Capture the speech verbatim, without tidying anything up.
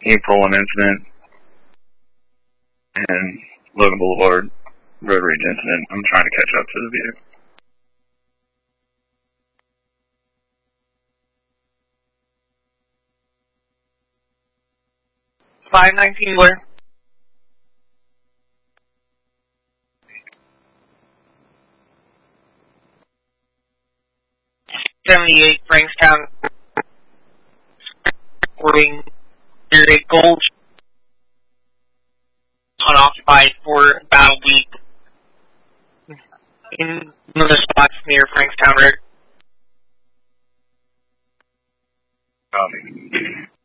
April one incident and Logan Boulevard road rage incident. I'm trying to catch up to the vehicle. five nineteen where? seventy-eight Frankstown. Reporting there's a gold unoccupied for about a week in one of the spots near Frankstown Road. Um,